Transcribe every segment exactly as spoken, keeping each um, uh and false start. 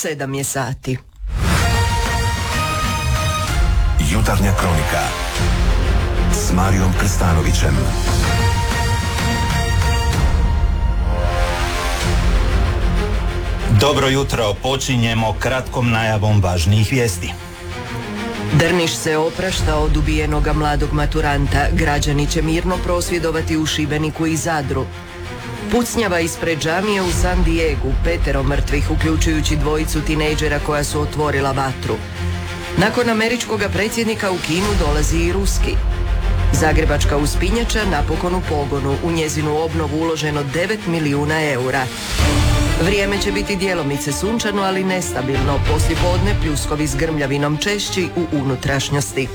sedam je sati. Jutarnja kronika s Marijom Krstanovićem. Dobro jutro, počinjemo kratkom najavom važnijih vijesti. Drniš se oprašta od ubijenoga mladog maturanta. Građani će mirno prosvjedovati u Šibeniku i Zadru. Pucnjava ispred džamije u San Diegu, petero mrtvih, uključujući dvojicu tinejdžera koja su otvorila vatru. Nakon američkoga predsjednika u Kinu dolazi i ruski. Zagrebačka uspinjača napokon u pogonu, u njezinu obnovu uloženo devet milijuna eura. Vrijeme će biti djelomice sunčano, ali nestabilno. Poslijepodne pljuskovi s grmljavinom češći u unutrašnjosti.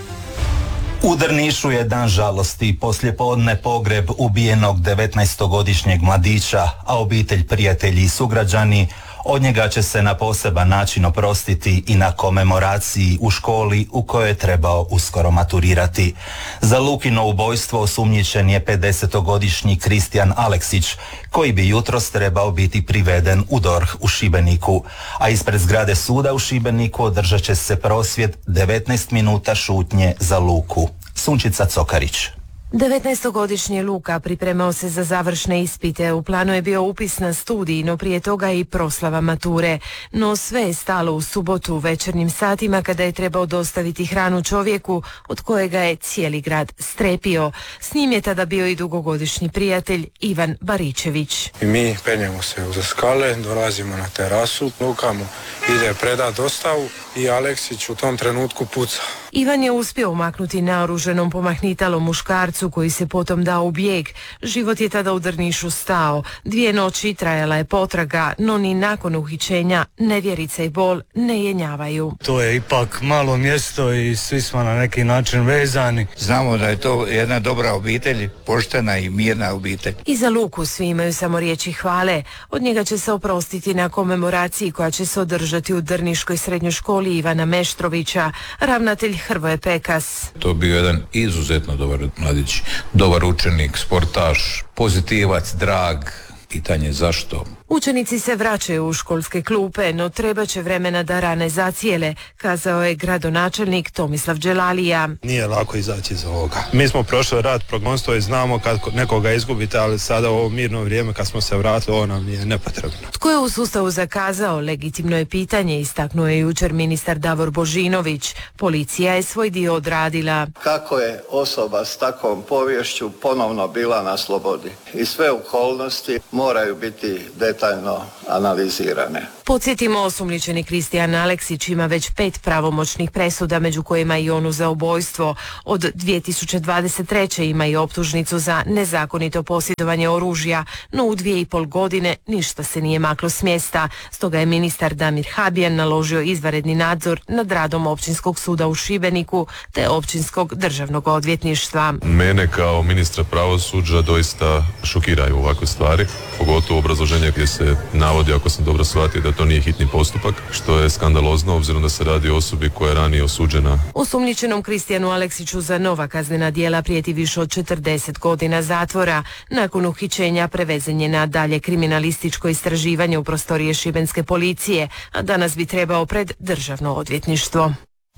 U Drnišu je dan žalosti, poslijepodne pogreb ubijenog devetnaestogodišnjeg mladića, a obitelj, prijatelji i sugrađani od njega će se na poseban način oprostiti i na komemoraciji u školi u kojoj je trebao uskoro maturirati. Za Lukino ubojstvo osumnjičen je pedesetogodišnji Kristijan Aleksić, koji bi jutros trebao biti priveden u D O R H u Šibeniku, a ispred zgrade suda u Šibeniku održat će se prosvjed devetnaest minuta šutnje za Luku. Sunčica Cokarić. devetnaestogodišnji Luka pripremao se za završne ispite. U planu je bio upis na studij, no prije toga i proslava mature. No sve je stalo u subotu u večernjim satima kada je trebao dostaviti hranu čovjeku od kojega je cijeli grad strepio. S njim je tada bio i dugogodišnji prijatelj Ivan Baričević. I mi penjemo se uza skale, dolazimo na terasu, Luka mu ide predat dostavu i Aleksić u tom trenutku puca. Ivan je uspio umaknuti naoruženom pomahnitalom muškarcu koji se potom dao u bijeg. Život je tada u Drnišu stao. Dvije noći trajala je potraga, no ni nakon uhićenja nevjerica i bol ne jenjavaju. To je ipak malo mjesto i svi smo na neki način vezani. Znamo da je to jedna dobra obitelj, poštena i mirna obitelj. I za Luku svi imaju samo riječi hvale. Od njega će se oprostiti na komemoraciji koja će se održati u Drniškoj srednjoj školi Ivana Meštrovića. Ravnatelj Hrvoje Pekas. To je bio jedan izuzetno dobar mladić, dobar učenik, sportaš, pozitivac, drag, pitanje zašto. Učenici se vraćaju u školske klupe, no treba će vremena da rane zacijele, kazao je gradonačelnik Tomislav Đelalija. Nije lako izaći iz ovoga. Mi smo prošli rat progonstvo i znamo kad nekoga izgubite, ali sada u ovo mirno vrijeme kad smo se vratili, ovo nam je nepotrebno. Tko je u sustavu zakazao, legitimno je pitanje, istaknuo je jučer ministar Davor Božinović. Policija je svoj dio odradila. Kako je osoba s takvom poviješću ponovno bila na slobodi? I sve okolnosti moraju biti detaljno detaljno analizirane. Podsjetimo, osumnjičeni Kristijan Aleksić ima već pet pravomoćnih presuda, među kojima i onu za ubojstvo. Od dvije tisuće dvadeset treće ima i optužnicu za nezakonito posjedovanje oružja, no u dvije i pol godine ništa se nije maklo s mjesta. Stoga je ministar Damir Habijan naložio izvanredni nadzor nad radom Općinskog suda u Šibeniku te Općinskog državnog odvjetništva. Mene kao ministra pravosuđa doista šokiraju ovakve stvari, pogotovo obrazloženje gdje se navodi, ako sam dobro shvatio, da to nije hitni postupak, što je skandalozno obzirom da se radi o osobi koja je ranije osuđena. Osumnjičenom Kristijanu Aleksiću za nova kaznena djela prijeti više od četrdeset godina zatvora. Nakon uhićenja prevezen je na dalje kriminalističko istraživanje u prostorije šibenske policije, a danas bi trebao pred državno odvjetništvo.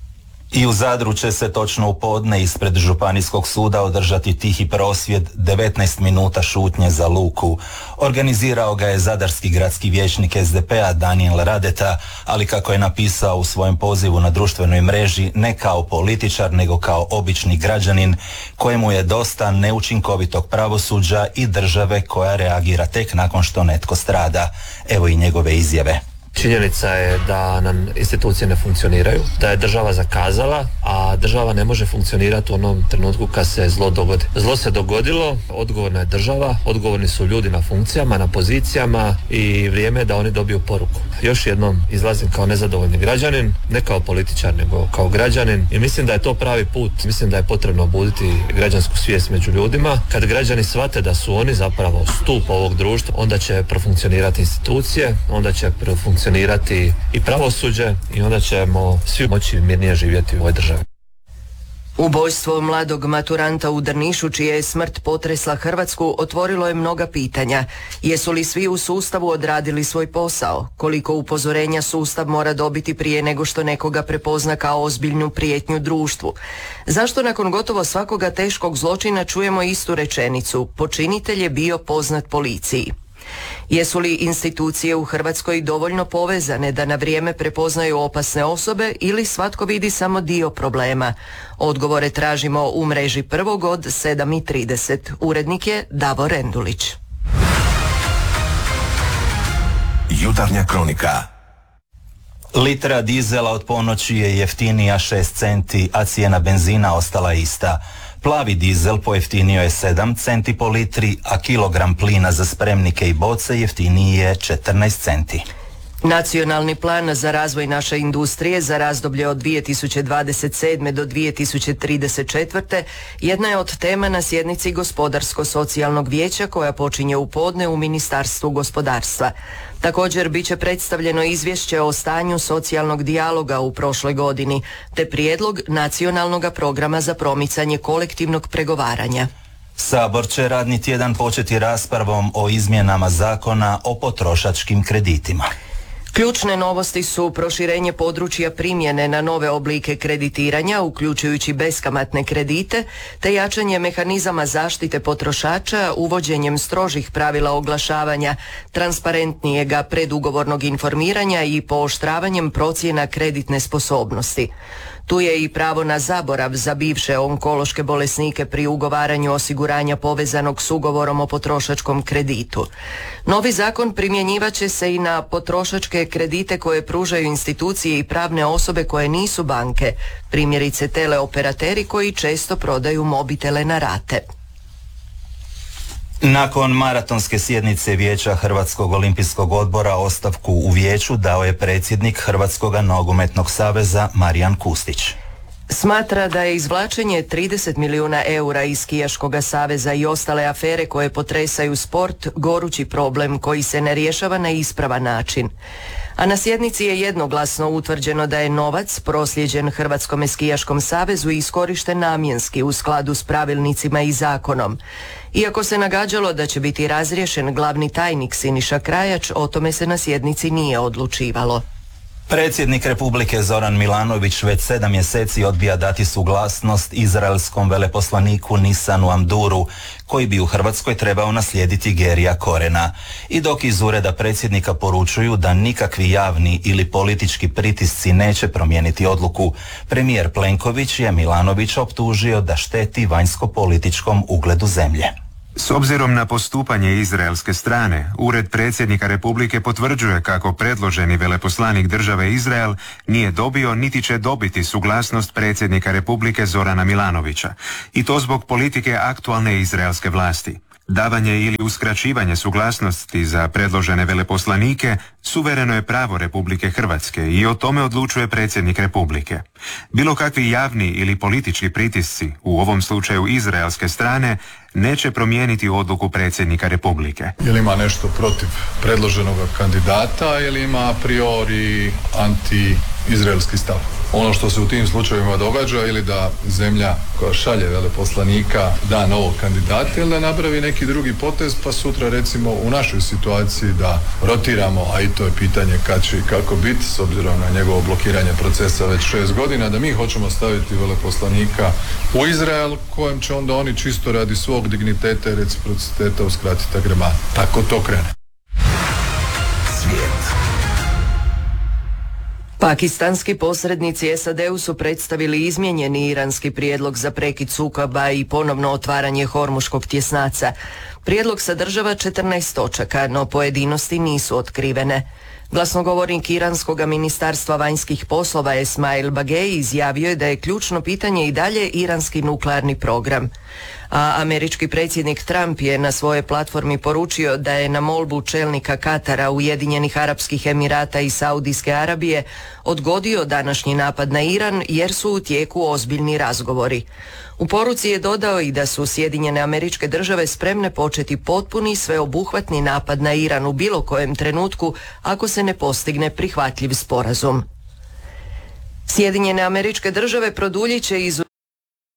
I u Zadru će se točno u podne ispred Županijskog suda održati tihi prosvjed devetnaest minuta šutnje za Luku. Organizirao ga je zadarski gradski vijećnik es de pe a Danijel Radeta, ali kako je napisao u svojem pozivu na društvenoj mreži, ne kao političar nego kao obični građanin kojemu je dosta neučinkovitog pravosuđa i države koja reagira tek nakon što netko strada. Evo i njegove izjave. Činjenica je da nam institucije ne funkcioniraju, da je država zakazala, a država ne može funkcionirati u onom trenutku kad se zlo dogodi. Zlo se dogodilo, odgovorna je država, odgovorni su ljudi na funkcijama, na pozicijama i vrijeme je da oni dobiju poruku. Još jednom izlazim kao nezadovoljni građanin, ne kao političar nego kao građanin i mislim da je to pravi put. Mislim da je potrebno obuditi građansku svijest među ljudima. Kad građani shvate da su oni zapravo stup ovog društva, onda će profunkcionirati institucije, onda će profunkcionirati funkcionirati i pravosuđe i onda ćemo svi moći mirnije živjeti u ovoj državi. Ubojstvo mladog maturanta u Drnišu, čija je smrt potresla Hrvatsku, otvorilo je mnoga pitanja. Jesu li svi u sustavu odradili svoj posao? Koliko upozorenja sustav mora dobiti prije nego što nekoga prepozna kao ozbiljnu prijetnju društvu? Zašto nakon gotovo svakoga teškog zločina čujemo istu rečenicu: počinitelj je bio poznat policiji? Jesu li institucije u Hrvatskoj dovoljno povezane da na vrijeme prepoznaju opasne osobe ili svatko vidi samo dio problema? Odgovore tražimo u mreži Prvog od sedam i trideset. Urednik je Davor Rendulić. Jutarnja kronika. Litra dizela od ponoći je jeftinija šest centi, a cijena benzina ostala ista. Plavi dizel pojeftinio je sedam centi po litri, a kilogram plina za spremnike i boce jeftiniji je četrnaest centi. Nacionalni plan za razvoj naše industrije za razdoblje od dvije tisuće dvadeset sedme do dvije tisuće trideset četvrte jedna je od tema na sjednici Gospodarsko-socijalnog vijeća koja počinje u podne u Ministarstvu gospodarstva. Također bit će predstavljeno izvješće o stanju socijalnog dijaloga u prošloj godini, te prijedlog nacionalnog programa za promicanje kolektivnog pregovaranja. Sabor će radni tjedan početi raspravom o izmjenama zakona o potrošačkim kreditima. Ključne novosti su proširenje područja primjene na nove oblike kreditiranja, uključujući beskamatne kredite, te jačanje mehanizama zaštite potrošača uvođenjem strožih pravila oglašavanja, transparentnijega predugovornog informiranja i pooštravanjem procjena kreditne sposobnosti. Tu je i pravo na zaborav za bivše onkološke bolesnike pri ugovaranju osiguranja povezanog s ugovorom o potrošačkom kreditu. Novi zakon primjenjivat će se i na potrošačke kredite koje pružaju institucije i pravne osobe koje nisu banke, primjerice teleoperateri koji često prodaju mobitele na rate. Nakon maratonske sjednice Vijeća Hrvatskog olimpijskog odbora ostavku u vijeću dao je predsjednik Hrvatskog nogometnog saveza Marijan Kustić. Smatra da je izvlačenje trideset milijuna eura iz Skijaškog saveza i ostale afere koje potresaju sport gorući problem koji se ne rješava na ispravan način. A na sjednici je jednoglasno utvrđeno da je novac proslijeđen Hrvatskom skijaškom savezu iskorišten namjenski u skladu s pravilnicima i zakonom. Iako se nagađalo da će biti razriješen glavni tajnik Siniša Krajač, o tome se na sjednici nije odlučivalo. Predsjednik Republike Zoran Milanović već sedam mjeseci odbija dati suglasnost izraelskom veleposlaniku Nisanu Amduru, koji bi u Hrvatskoj trebao naslijediti Gerija Korena. I dok iz ureda predsjednika poručuju da nikakvi javni ili politički pritisci neće promijeniti odluku, premijer Plenković je Milanovića optužio da šteti vanjsko-političkom ugledu zemlje. S obzirom na postupanje izraelske strane, Ured predsjednika Republike potvrđuje kako predloženi veleposlanik države Izrael nije dobio niti će dobiti suglasnost predsjednika Republike Zorana Milanovića, i to zbog politike aktualne izraelske vlasti. Davanje ili uskraćivanje suglasnosti za predložene veleposlanike suvereno je pravo Republike Hrvatske i o tome odlučuje predsjednik Republike. Bilo kakvi javni ili politički pritisci, u ovom slučaju izraelske strane, neće promijeniti odluku predsjednika Republike. Ili ima nešto protiv predloženog kandidata ili ima a priori anti-izraelski stav. Ono što se u tim slučajevima događa ili da zemlja koja šalje veleposlanika da novog kandidata ili da napravi neki drugi potez, pa sutra recimo u našoj situaciji da rotiramo, a i to je pitanje kad će i kako biti s obzirom na njegovo blokiranje procesa već šest godina, da mi hoćemo staviti veleposlanika u Izrael kojem će onda oni čisto radi svog digniteta i reciprociteta uskratiti agrema. Tako to krene. Svijet. Pakistanski posrednici S A D-u su predstavili izmijenjeni iranski prijedlog za prekid sukoba i ponovno otvaranje Hormuškog tjesnaca. Prijedlog sadržava četrnaest točaka, no pojedinosti nisu otkrivene. Glasnogovornik Iranskog ministarstva vanjskih poslova Esmail Bagei izjavio je da je ključno pitanje i dalje iranski nuklearni program. A američki predsjednik Trump je na svojoj platformi poručio da je na molbu čelnika Katara, Ujedinjenih Arapskih Emirata i Saudijske Arabije odgodio današnji napad na Iran jer su u tijeku ozbiljni razgovori. U poruci je dodao i da su Sjedinjene Američke Države spremne početi potpuni sveobuhvatni napad na Iran u bilo kojem trenutku ako se ne postigne prihvatljiv sporazum. Sjedinjene Američke Države produljit će iz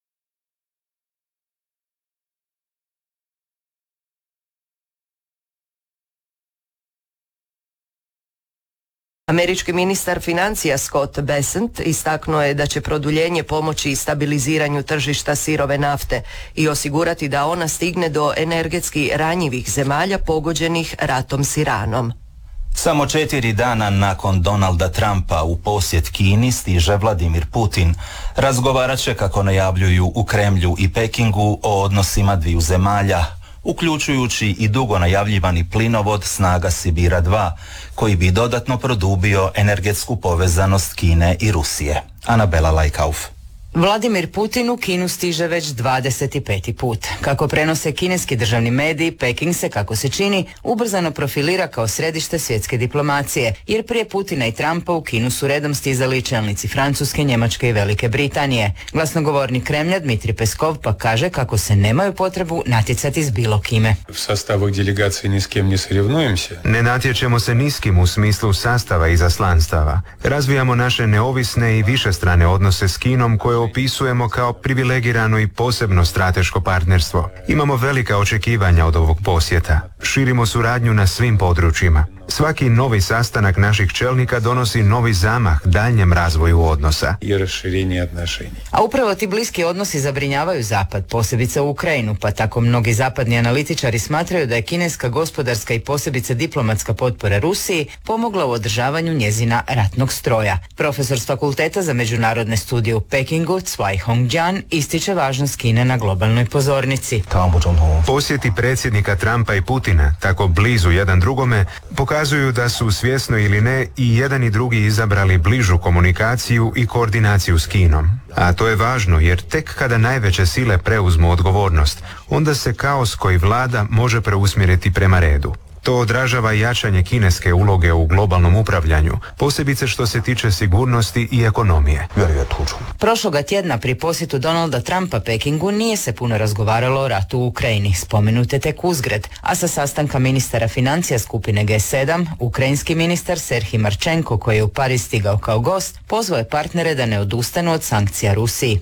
Američki ministar financija Scott Bessent istaknuo je da će produljenje pomoći i stabiliziranju tržišta sirove nafte i osigurati da ona stigne do energetski ranjivih zemalja pogođenih ratom s Iranom. Samo četiri dana nakon Donalda Trumpa u posjet Kini stiže Vladimir Putin. Razgovarat će, kako najavljuju u Kremlju i Pekingu, o odnosima dviju zemalja, uključujući i dugo najavljivani plinovod Snaga Sibira dva, koji bi dodatno produbio energetsku povezanost Kine i Rusije. Anabela Lajkauf. Vladimir Putin u Kinu stiže već dvadeset peti put. Kako prenose kineski državni mediji, Peking se, kako se čini, ubrzano profilira kao središte svjetske diplomacije, jer prije Putina i Trumpa u Kinu su redom stizali čelnici Francuske, Njemačke i Velike Britanije. Glasnogovornik Kremlja Dmitrij Peskov pa kaže kako se nemaju potrebu natjecati s bilo kime. U sastavu delegacije ni s kim ne srivnujem se. Ne natječemo se ni s kim u smislu sastava i zaslanstava. Razvijamo naše neovisne i višestrane odnose s Kinom koje opisujemo kao privilegirano i posebno strateško partnerstvo. Imamo velika očekivanja od ovog posjeta. Širimo suradnju na svim područjima. Svaki novi sastanak naših čelnika donosi novi zamah daljnjem razvoju odnosa. I raširenje odnošenja. A upravo ti bliski odnosi zabrinjavaju Zapad, posebice u Ukrajinu, pa tako mnogi zapadni analitičari smatraju da je kineska gospodarska i posebice diplomatska potpora Rusiji pomogla u održavanju njezina ratnog stroja. Profesor s Fakulteta za međunarodne studije u Pekingu, Cai Hongjian, ističe važnost Kine na globalnoj pozornici. Posjeti predsjednika Trumpa i Putina, tako blizu jedan drugome, pokazuju da su, svjesno ili ne, i jedan i drugi izabrali bližu komunikaciju i koordinaciju s Kinom. A to je važno, jer tek kada najveće sile preuzmu odgovornost, onda se kaos koji vlada može preusmjeriti prema redu. To odražava jačanje kineske uloge u globalnom upravljanju, posebice što se tiče sigurnosti i ekonomije. Prošloga tjedna pri posjetu Donalda Trumpa Pekingu nije se puno razgovaralo o ratu u Ukrajini, spomenute tek uzgred, a sa sastanka ministara financija skupine G sedam, ukrajinski ministar Serhij Marčenko, koji je u Pariz stigao kao gost, pozvao je partnere da ne odustanu od sankcija Rusiji.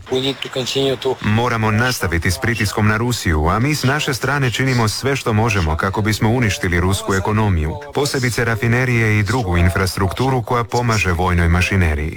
Moramo nastaviti s pritiskom na Rusiju, a mi s naše strane činimo sve što možemo kako bismo uništili rusku ekonomiju, posebice rafinerije i drugu infrastrukturu koja pomaže vojnoj mašineriji.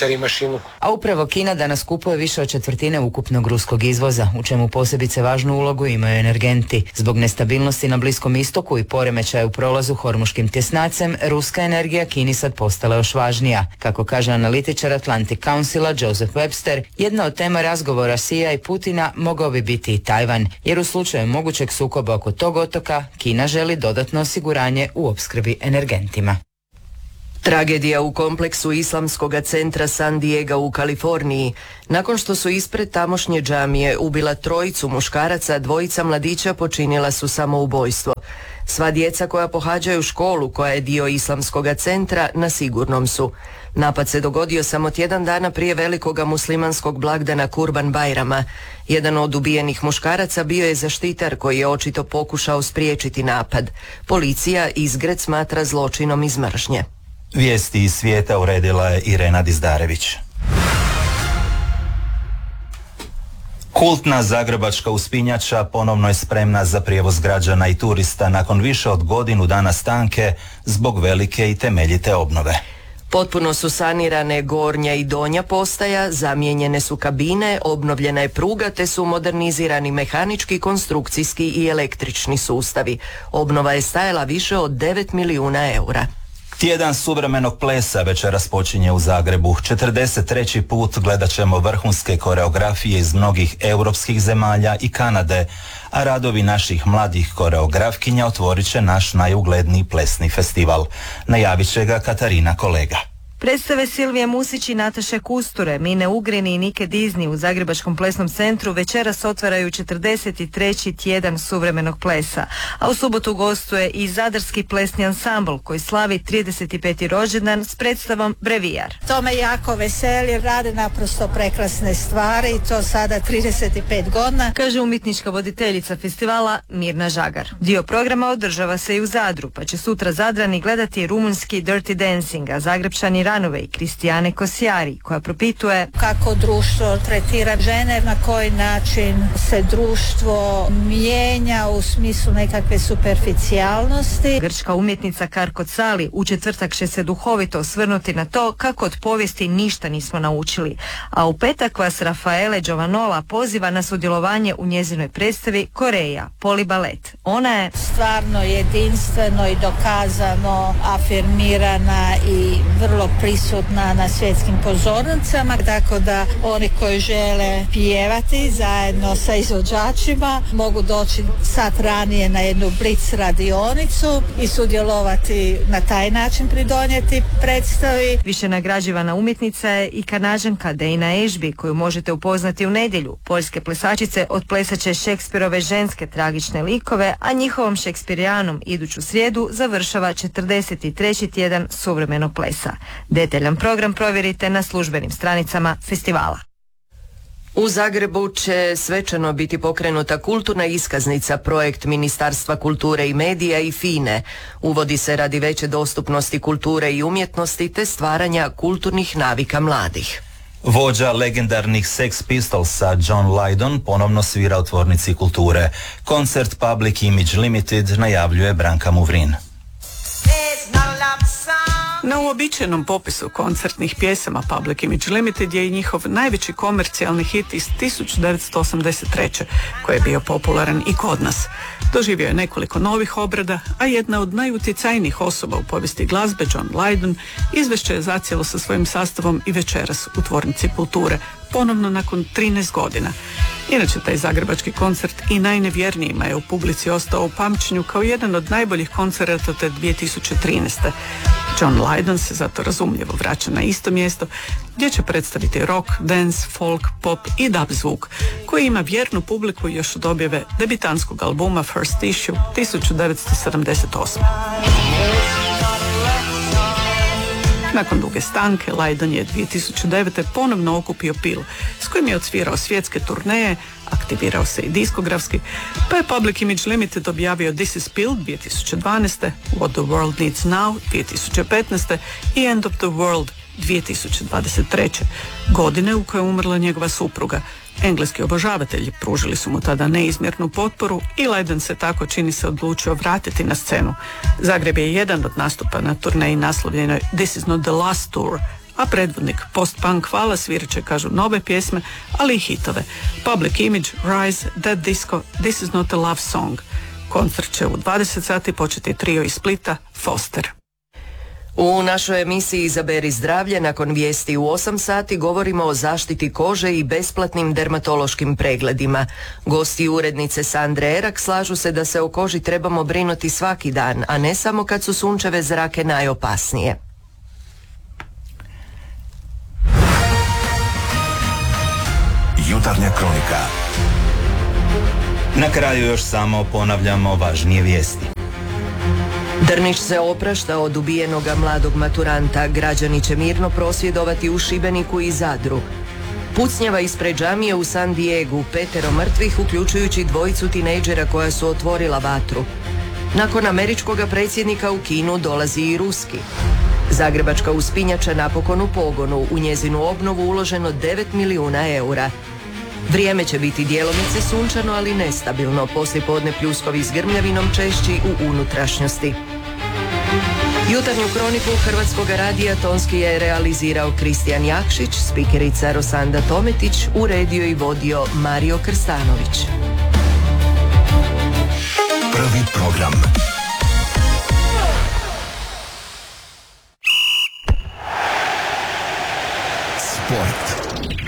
A upravo Kina danas kupuje više od četvrtine ukupnog ruskog izvoza, u čemu posebice važnu ulogu imaju energenti. Zbog nestabilnosti na Bliskom istoku i poremećaja u prolazu Hormuškim tjesnacem, ruska energija Kini sad postala još važnija. Kako kaže analitičar Atlantic Councila Joseph Webster, jedna od tema razgovora Sija i Putina mogao bi biti i Tajvan, jer u slučaju mogućeg sukoba oko tog otoka, Kina želi dodatno osiguranje u opskrbi energentima. Tragedija u kompleksu Islamskog centra San Diego u Kaliforniji. Nakon što su ispred tamošnje džamije ubila trojicu muškaraca, dvojica mladića počinila su samoubojstvo. Sva djeca koja pohađaju školu koja je dio Islamskog centra na sigurnom su. Napad se dogodio samo tjedan dana prije velikoga muslimanskog blagdana Kurban Bajrama. Jedan od ubijenih muškaraca bio je zaštitar koji je očito pokušao spriječiti napad. Policija izgred smatra zločinom iz mržnje. Vijesti iz svijeta uredila je Irena Dizdarević. Kultna zagrebačka uspinjača ponovno je spremna za prijevoz građana i turista nakon više od godinu dana stanke zbog velike i temeljite obnove. Potpuno su sanirane gornja i donja postaja, zamijenjene su kabine, obnovljena je pruga te su modernizirani mehanički, konstrukcijski i električni sustavi. Obnova je stajala više od devet milijuna eura. Tjedan suvremenog plesa večeras počinje u Zagrebu. četrdeset treći put gledat ćemo vrhunske koreografije iz mnogih europskih zemalja i Kanade, a radovi naših mladih koreografkinja otvorit će naš najugledniji plesni festival. Najavit će ga Katarina Kolega. Predstave Silvije Musić i Nataše Kusture, Mine Ugrini i Nike Dizni u Zagrebačkom plesnom centru večeras otvaraju četrdeset treći tjedan suvremenog plesa, a u subotu gostuje i Zadarski plesni ansambl koji slavi trideset peti rođendan s predstavom Brevijar. To me jako veseli, rade naprosto prekrasne stvari i to sada trideset pet godina, kaže umjetnička voditeljica festivala Mirna Žagar. Dio programa održava se i u Zadru, pa će sutra Zadrani gledati rumunjski Dirty Dancing, a Zagrebčani Miranove i Kristijane Kosjari, koja propituje kako društvo tretira žene, na koji način se društvo mijenja u smislu nekakve superficijalnosti. Grčka umjetnica Karko Cali u četvrtak će se duhovito osvrnuti na to kako od povijesti ništa nismo naučili, a u petak vas Rafaele Giovanova poziva na sudjelovanje u njezinoj predstavi Koreja, polibalet. Ona je stvarno jedinstveno i dokazano afirmirana i vrlo prisutna na svjetskim pozornicama, tako da oni koji žele pjevati zajedno sa izvođačima mogu doći sat ranije na jednu blic radionicu i sudjelovati na taj način, pridonijeti predstavi. Više nagrađivana umjetnica je i Kanađanka Dana Ashby, koju možete upoznati u nedjelju. Poljske plesačice otplesat će Šekspirove ženske tragične likove, a njihovom Šekspirijanom iduću srijedu završava četrdeset treći tjedan suvremenog plesa. Detaljan program provjerite na službenim stranicama festivala. U Zagrebu će svečano biti pokrenuta kulturna iskaznica, projekt Ministarstva kulture i medija i FINE. Uvodi se radi veće dostupnosti kulture i umjetnosti te stvaranja kulturnih navika mladih. Vođa legendarnih Sex Pistolsa John Lydon ponovno svira u tvornici kulture. Koncert Public Image Limited najavljuje Branka Muvrin. Na uobičajenom popisu koncertnih pjesama Public Image Limited je i njihov najveći komercijalni hit iz tisuću devetsto osamdeset treće koji je bio popularan i kod nas. Doživio je nekoliko novih obrada, a jedna od najutjecajnijih osoba u povijesti glazbe, John Lydon, izvešće je zacijelo sa svojim sastavom i večeras u tvornici kulture, ponovno nakon trinaest godina. Inače, taj zagrebački koncert i najnevjernijima je u publici ostao u pamćenju kao jedan od najboljih koncerata te dvije tisuće trinaeste. John Lydon se zato razumljivo vraća na isto mjesto gdje će predstaviti rock, dance, folk, pop i dub zvuk koji ima vjernu publiku još od objave debitanskog albuma First Issue tisuću devetsto sedamdeset osme. Nakon duge stanke, Lydon je dvije tisuće devete ponovno okupio Pil, s kojim je odsvirao svjetske turneje, aktivirao se i diskografski, pa je Public Image Limited objavio This is Pil dvije tisuće dvanaeste, What the World Needs Now dvije tisuće petnaeste i End of the World dvije tisuće dvadeset treće, godine u kojoj je umrla njegova supruga. Engleski obožavatelji pružili su mu tada neizmjernu potporu i Lydon se tako, čini se, odlučio vratiti na scenu. Zagreb je jedan od nastupa na turneji naslovljenoj This is not the last tour, a predvodnik post-punk hvala svirat će, kažu, nove pjesme, ali i hitove. Public Image, Rise, Dead Disco, This is not a love song. Koncert će u dvadeset sati početi trio iz Splita, Foster. U našoj emisiji Izaberi zdravlje nakon vijesti u osam sati govorimo o zaštiti kože i besplatnim dermatološkim pregledima. Gosti urednice Sandre Erak slažu se da se o koži trebamo brinuti svaki dan, a ne samo kad su sunčeve zrake najopasnije. Jutarnja kronika. Na kraju još samo ponavljamo važnije vijesti. Drniš se oprašta od ubijenoga mladog maturanta. Građani će mirno prosvjedovati u Šibeniku i Zadru. Pucnjava ispred džamije u San Diegu, petero mrtvih uključujući dvojicu tinejdžera koja su otvorila vatru. Nakon američkoga predsjednika u Kinu dolazi i ruski. Zagrebačka uspinjača napokon u pogonu, u njezinu obnovu uloženo devet milijuna eura. Vrijeme će biti djelomice sunčano, ali nestabilno, poslijepodne pljuskovi s grmljavinom češći u unutrašnjosti. Jutarnju kroniku Hrvatskog radija tonski je realizirao Kristijan Jakšić, spikerica Rosanda Tometić, uredio i vodio Mario Krstanović. Prvi program. Sport.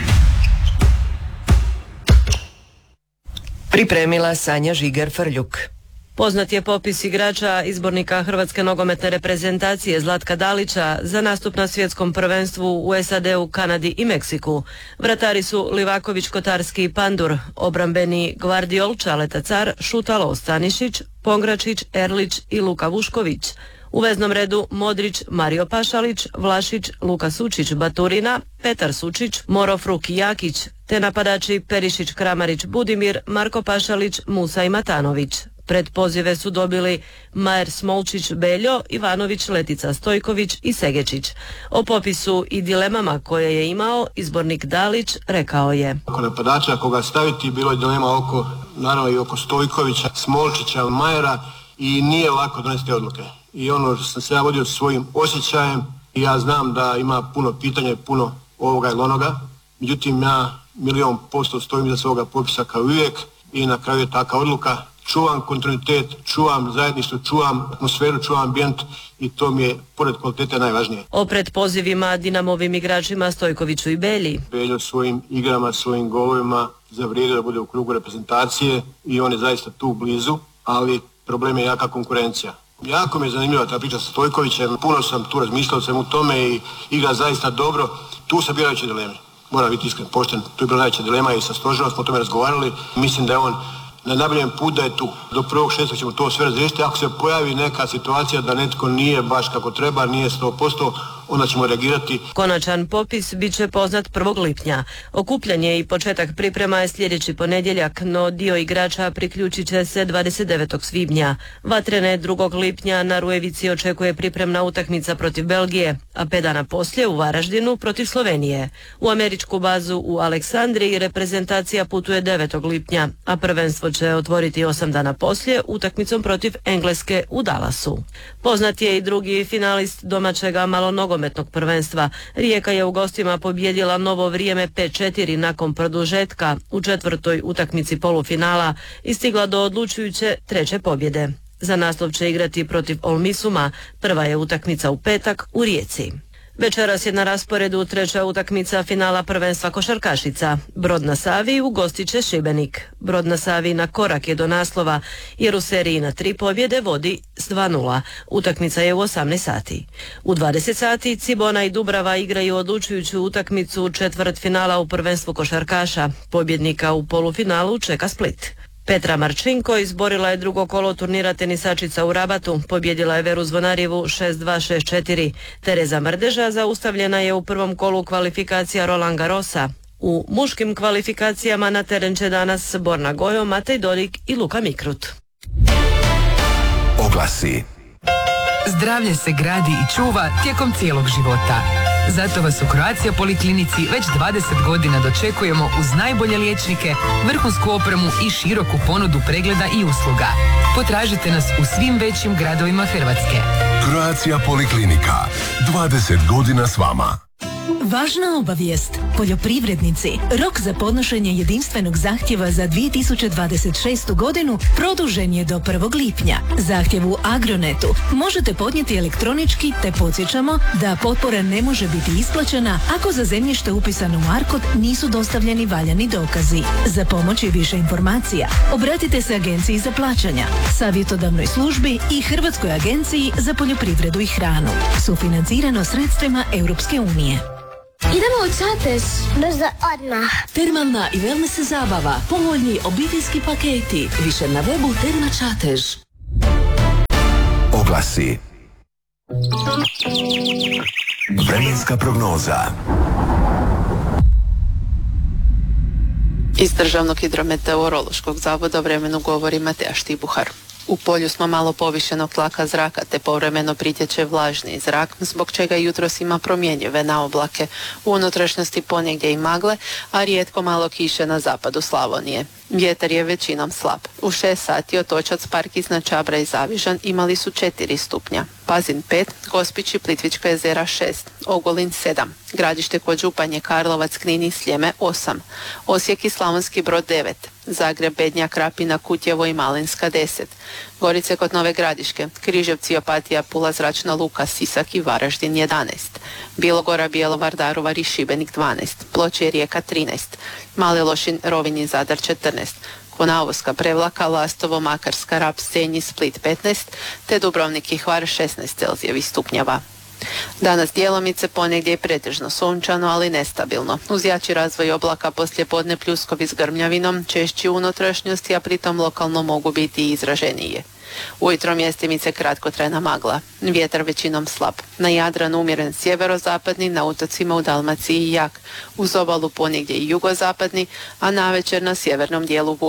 Pripremila Sanja Žigar-Frljuk. Poznat je popis igrača izbornika Hrvatske nogometne reprezentacije Zlatka Dalića za nastup na svjetskom prvenstvu u S A D-u, Kanadi i Meksiku. Vratari su Livaković, Kotarski i Pandur, obrambeni Gvardiol, Čaleta Car, Šutalo, Stanišić, Pongračić, Erlić i Luka Vušković. U veznom redu Modrić, Mario Pašalić, Vlašić, Luka Sučić, Baturina, Petar Sučić, Moro Fruk i Jakić, te napadači Perišić, Kramarić, Budimir, Marko Pašalić, Musa i Matanović. Pred pozive su dobili Majer Smolčić Beljo, Ivanović Letica Stojković i Segečić. O popisu i dilemama koje je imao izbornik Dalić rekao je: Oko napadača koga staviti bilo je dilema oko, naravno i oko Stojkovića, Smolčića, Majera i nije lako donesti odluke. I ono što sam se ja vodio svojim osjećajem i ja znam da ima puno pitanja i puno ovoga ili onoga. Međutim, ja milion posto stojim iza svoga popisa kao uvijek i na kraju je taka odluka. Čuvam kontinuitet, čuvam zajedništvo, čuvam atmosferu, čuvam ambijent i to mi je pored kvalitete najvažnije. O predpozivima Dinamovim igračima Stojkoviću i Belji. Beljo svojim igrama, svojim golovima zavrijedio da bude u krugu reprezentacije i on je zaista tu blizu, ali problem je jaka konkurencija. Jako mi je zanimljiva ta priča sa Stojkovićem, puno sam tu razmišljao sam u tome i igra zaista dobro. Tu sam bio najveće dileme. Moram biti iskren, pošten, tu je bila najveća dilema i sa stožerom smo o tome razgovarali. Mislim da je on na najboljem put da je tu. Do prvog šestog ćemo to sve razriješiti. Ako se pojavi neka situacija da netko nije baš kako treba, nije sto posto, onda ćemo reagirati. Konačan popis bit će poznat prvog lipnja. Okupljanje i početak priprema je sljedeći ponedjeljak, no dio igrača priključit će se dvadeset devetog svibnja. Vatrene drugog lipnja na Rujevici očekuje pripremna utakmica protiv Belgije, a pet dana poslije u Varaždinu protiv Slovenije. U američku bazu u Aleksandriji reprezentacija putuje devetog lipnja, a prvenstvo će otvoriti osam dana poslije utakmicom protiv Engleske u Dallasu. Poznat je i drugi finalist domaćega malonogometnog prvenstva. Rijeka je u gostima pobijedila Novo Vrijeme pet četiri nakon produžetka u četvrtoj utakmici polufinala i stigla do odlučujuće treće pobjede. Za naslov će igrati protiv Olmisuma, prva je utakmica u petak u Rijeci. Večeras je na rasporedu treća utakmica finala prvenstva košarkašica. Brod na Savi ugostit će Šibenik. Brod na Savi na korak je do naslova jer u seriji na tri pobjede vodi s dva nula. Utakmica je u osamnaest sati. U dvadeset sati Cibona i Dubrava igraju odlučujuću utakmicu četvrt finala u prvenstvu košarkaša. Pobjednika u polufinalu čeka Split. Petra Marčinko izborila je drugo kolo turnira tenisačica u Rabatu, pobjedila je Veru Zvonarjevu šest dva šest četiri. Tereza Mrdeža zaustavljena je u prvom kolu kvalifikacija Roland Garrosa. U muškim kvalifikacijama na teren će danas Borna Gojo, Matej Dodik i Luka Mikrut. Oglasi. Zdravlje se gradi i čuva tijekom cijelog života. Zato vas u Croatia Poliklinici već dvadeset godina dočekujemo uz najbolje liječnike, vrhunsku opremu i široku ponudu pregleda i usluga. Potražite nas u svim većim gradovima Hrvatske. Croatia Poliklinika. dvadeset godina s vama. Važna obavijest. Poljoprivrednici, rok za podnošenje jedinstvenog zahtjeva za dvije tisuće dvadeset šestu godinu produžen je do prvog lipnja. Zahtjev u Agronetu možete podnijeti elektronički te podsjećamo da potpora ne može biti isplaćena ako za zemljište upisano u Arkod nisu dostavljeni valjani dokazi. Za pomoć i više informacija obratite se Agenciji za plaćanja, savjetodavnoj službi i Hrvatskoj agenciji za poljoprivredu i hranu. Sufinancirano sredstvima Europske unije. Idemo u Čatež. Brzo odmah. Termalna i wellness zabava. Povoljni obiteljski paketi. Više na webu Terma Čatež. Oglasi. Vremenska prognoza. Iz Državnog hidrometeorološkog zavoda o vremenu govori Mateja Štibuhar. U polju smo malo povišenog tlaka zraka te povremeno pritječe vlažni zrak, zbog čega jutros ima promjenjive naoblake. U unutrašnjosti ponegdje i magle, a rijetko malo kiše na zapadu Slavonije. Vjetar je većinom slab. U šest sati Otočac, Park iznad Čabra i Zavižan imali su četiri stupnja. Pazin pet, Gospić i Plitvička jezera šest, Ogulin sedam, Gradište kod Županje, Karlovac, Knin i Sljeme osam, Osijek i Slavonski Brod devet, Zagreb, Bednja, Krapina, Kutjevo i Malinska deset, Gorice kod Nove Gradiške, Križevci, Opatija, Pula, Zračna luka, Sisak i Varaždin jedanaest, Bilogora, Bjelovar, Daruvar i Šibenik dvanaest, Ploče i Rijeka trinaest, Mali Lošin, Rovinj i Zadar četrnaest, Konavoska, Prevlaka, Lastovo, Makarska, Rab, Senj i Split petnaest, te Dubrovnik i Hvar šesnaest celzijevih stupnjeva. Danas djelomice ponegdje je pretežno sunčano, ali nestabilno. Uz jači razvoj oblaka poslijepodne pljuskovi s grmljavinom, češći u unutrašnjosti, a pritom lokalno mogu biti i izraženije. Ujutro mjestimice kratkotrajna magla. Vjetar većinom slab. Na Jadranu umjeren sjeverozapadni, na otocima u Dalmaciji jak. Uz obalu ponegdje i jugozapadni, a navečer na sjevernom dijelu bura.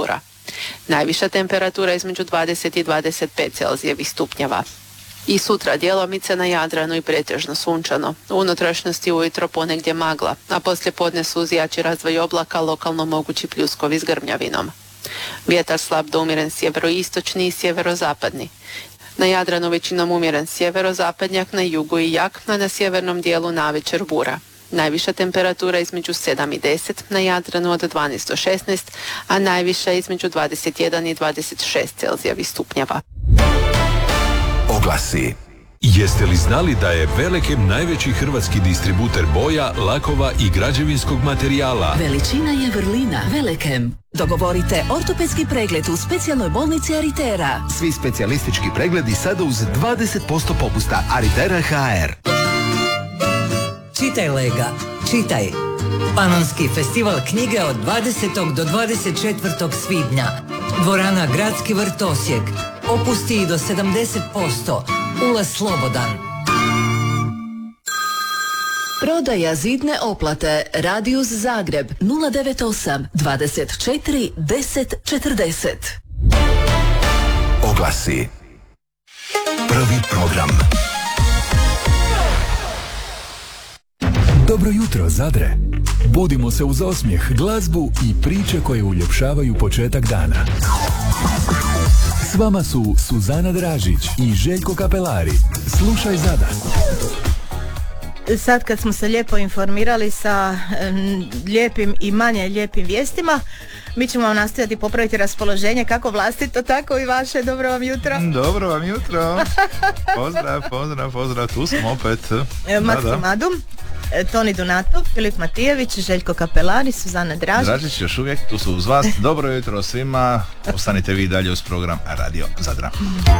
Najviša temperatura između dvadeset i dvadeset pet Celzijevih stupnjeva. I sutra djelomice na Jadranu i pretežno sunčano. U unutrašnjosti ujutro ponegdje magla, a poslije podne su uz jači razvoj oblaka lokalno mogući pljuskovi s grmljavinom. Vjetar slab do umjeren sjeveroistočni i sjeverozapadni. Na Jadranu većinom umjeren sjeverozapadnjak, na jugu i jak, a na sjevernom dijelu navečer bura. Najviša temperatura između sedam i deset, na Jadranu od dvanaest do šesnaest, a najviša između dvadeset jedan i dvadeset šest Celzijevih stupnjeva. Oglasi. Jeste li znali da je Velekem najveći hrvatski distributer boja, lakova i građevinskog materijala? Veličina je vrlina. Velekem. Dogovorite ortopedski pregled u specijalnoj bolnici Aritera. Svi specijalistički pregledi sada uz dvadeset posto popusta. Aritera ha er. Čitaj Lega, čitaj. Panonski festival knjige od dvadesetog do dvadeset četvrtog svibnja. Dvorana Gradski vrt Osijek. Opusti i do sedamdeset posto. Ulaz slobodan. Prodaja zidne oplate. Radius Zagreb nula devet osam dvadeset četiri deset četrdeset. Oglasi. Prvi program. Dobro jutro, Zadre. Budimo se uz osmijeh, glazbu i priče koje uljepšavaju početak dana. S vama su Suzana Dražić i Željko Kapelari. Slušaj Zada. Sad kad smo se lijepo informirali sa um, lijepim i manje lijepim vijestima, mi ćemo vam nastojati popraviti raspoloženje kako vlastito, tako i vaše. Dobro vam jutro. Dobro vam jutro. Pozdrav, pozdrav, pozdrav. Tu smo opet. Matki Madu, Toni Donatov, Filip Matijević, Željko Kapelari, Suzana Dražić. Dražić još uvijek, tu su uz vas. Dobro jutro svima. Ostanite vi dalje uz program Radio Zadra.